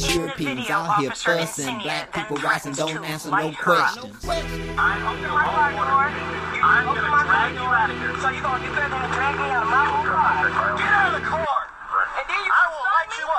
Racist Europeans out here fussing, black people rising, don't answer no questions. I'm open my car door. I'm gonna drag you out of here. So you gonna drag me out of my